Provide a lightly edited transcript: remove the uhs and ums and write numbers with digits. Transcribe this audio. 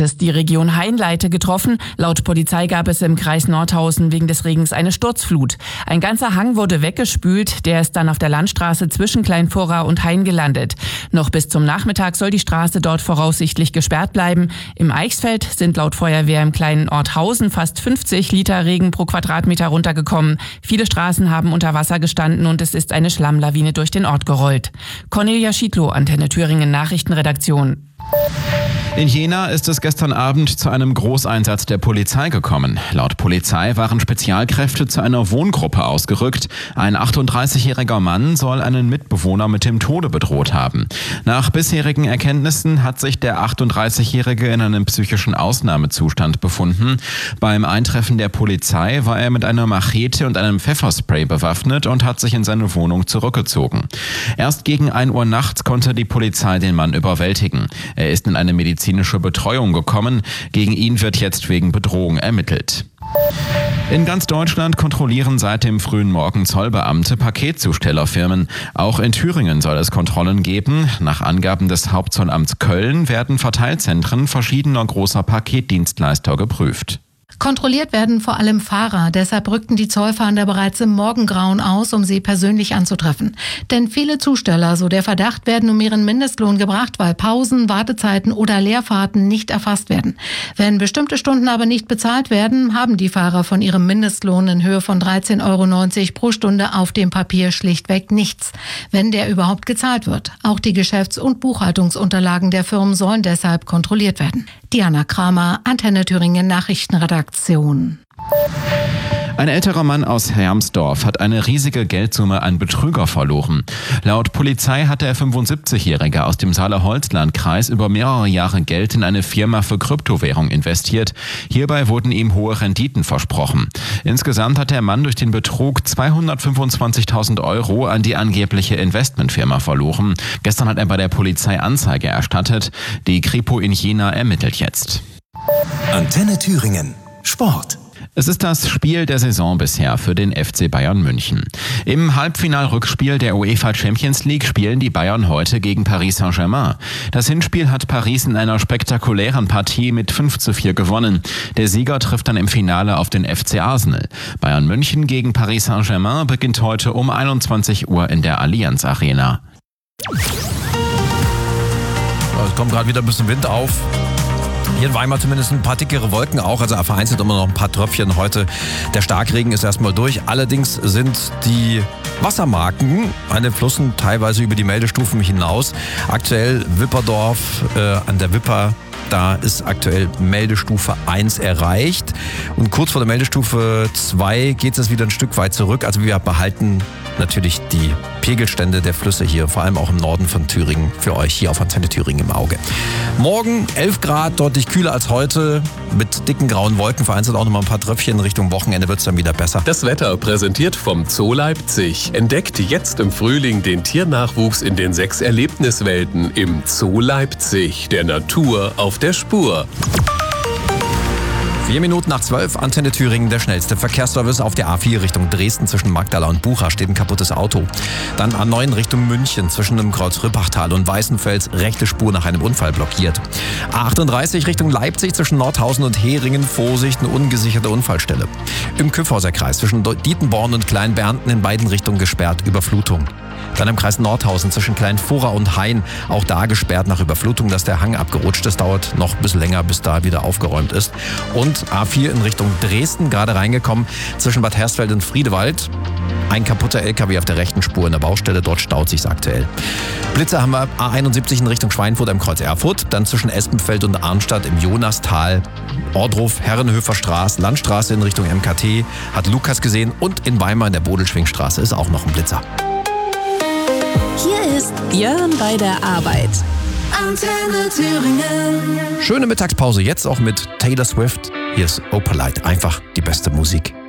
Ortes, die Region Hainleite, getroffen. Laut Polizei gab es im Kreis Nordhausen wegen des Regens eine Sturzflut. Ein ganzer Hang wurde weggespült, der ist dann auf der Landstraße zwischen Kleinfurra und Hain gelandet. Noch bis zum Nachmittag soll die Straße dort voraussichtlich gesperrt bleiben. Im Eichsfeld sind laut Feuerwehr im kleinen Ort Hausen fast 50 Liter Regen pro Quadratmeter runtergekommen. Viele Straßen haben unter Wasser gestanden und es ist eine Schlammlawine durch den Ort gerollt. Cornelia Schiedlow, Antenne Thüringen Nachrichtenredaktion. In Jena ist es gestern Abend zu einem Großeinsatz der Polizei gekommen. Laut Polizei waren Spezialkräfte zu einer Wohngruppe ausgerückt. Ein 38-jähriger Mann soll einen Mitbewohner mit dem Tode bedroht haben. Nach bisherigen Erkenntnissen hat sich der 38-jährige in einem psychischen Ausnahmezustand befunden. Beim Eintreffen der Polizei war er mit einer Machete und einem Pfefferspray bewaffnet und hat sich in seine Wohnung zurückgezogen. Erst gegen 1 Uhr nachts konnte die Polizei den Mann überwältigen. Er ist in eine medizinische Betreuung gekommen. Gegen ihn wird jetzt wegen Bedrohung ermittelt. In ganz Deutschland kontrollieren seit dem frühen Morgen Zollbeamte Paketzustellerfirmen. Auch in Thüringen soll es Kontrollen geben. Nach Angaben des Hauptzollamts Köln werden Verteilzentren verschiedener großer Paketdienstleister geprüft. Kontrolliert werden vor allem Fahrer. Deshalb rückten die Zollfahnder bereits im Morgengrauen aus, um sie persönlich anzutreffen. Denn viele Zusteller, so der Verdacht, werden um ihren Mindestlohn gebracht, weil Pausen, Wartezeiten oder Leerfahrten nicht erfasst werden. Wenn bestimmte Stunden aber nicht bezahlt werden, haben die Fahrer von ihrem Mindestlohn in Höhe von 13,90 € pro Stunde auf dem Papier schlichtweg nichts, wenn der überhaupt gezahlt wird. Auch die Geschäfts- und Buchhaltungsunterlagen der Firmen sollen deshalb kontrolliert werden. Diana Kramer, Antenne Thüringen Nachrichtenredaktion. Ein älterer Mann aus Hermsdorf hat eine riesige Geldsumme an Betrüger verloren. Laut Polizei hat der 75-Jährige aus dem Saale-Holzland-Kreis über mehrere Jahre Geld in eine Firma für Kryptowährung investiert. Hierbei wurden ihm hohe Renditen versprochen. Insgesamt hat der Mann durch den Betrug 225.000 € an die angebliche Investmentfirma verloren. Gestern hat er bei der Polizei Anzeige erstattet. Die Kripo in Jena ermittelt jetzt. Antenne Thüringen. Sport. Es ist das Spiel der Saison bisher für den FC Bayern München. Im Halbfinal-Rückspiel der UEFA Champions League spielen die Bayern heute gegen Paris Saint-Germain. Das Hinspiel hat Paris in einer spektakulären Partie mit 5:4 gewonnen. Der Sieger trifft dann im Finale auf den FC Arsenal. Bayern München gegen Paris Saint-Germain beginnt heute um 21 Uhr in der Allianz Arena. Es kommt gerade wieder ein bisschen Wind auf. Hier in Weimar zumindest ein paar dickere Wolken auch, also vereinzelt immer noch ein paar Tröpfchen heute. Der Starkregen ist erstmal durch. Allerdings sind die Wassermarken an den Flüssen teilweise über die Meldestufen hinaus. Aktuell Wipperdorf an der Wipper. Da ist aktuell Meldestufe 1 erreicht. Und kurz vor der Meldestufe 2 geht es wieder ein Stück weit zurück. Also wir behalten natürlich die Pegelstände der Flüsse hier, vor allem auch im Norden von Thüringen, für euch hier auf Antenne Thüringen im Auge. Morgen 11 Grad, deutlich kühler als heute, mit dicken grauen Wolken, vereinzelt auch noch mal ein paar Tröpfchen. Richtung Wochenende wird es dann wieder besser. Das Wetter präsentiert vom Zoo Leipzig. Entdeckt jetzt im Frühling den Tiernachwuchs in den 6 Erlebniswelten im Zoo Leipzig. Der Natur auf der Spur. 4 Minuten nach 12, Antenne Thüringen, der schnellste Verkehrsservice auf der A4 Richtung Dresden zwischen Magdala und Bucha steht ein kaputtes Auto. Dann A9 Richtung München zwischen dem Kreuz Rippachtal und Weißenfels, rechte Spur nach einem Unfall blockiert. A38 Richtung Leipzig zwischen Nordhausen und Heringen, Vorsicht, eine ungesicherte Unfallstelle. Im Kyffhauser Kreis zwischen Dietenborn und Kleinbernten in beiden Richtungen gesperrt, Überflutung. Dann im Kreis Nordhausen zwischen Kleinfurra und Hain, auch da gesperrt nach Überflutung, dass der Hang abgerutscht ist, dauert noch ein bisschen länger, bis da wieder aufgeräumt ist. Und A4 in Richtung Dresden, gerade reingekommen, zwischen Bad Hersfeld und Friedewald. Ein kaputter LKW auf der rechten Spur in der Baustelle, dort staut sich's aktuell. Blitzer haben wir A71 in Richtung Schweinfurt am Kreuz Erfurt, dann zwischen Espenfeld und Arnstadt im Jonastal. Ordruf, Herrenhöfer Straße, Landstraße in Richtung MKT, hat Lukas gesehen, und in Weimar in der Bodelschwingstraße ist auch noch ein Blitzer. Hier ist Jörn bei der Arbeit. Antenne Thüringen. Schöne Mittagspause, jetzt auch mit Taylor Swift. Hier ist Opalite, einfach die beste Musik.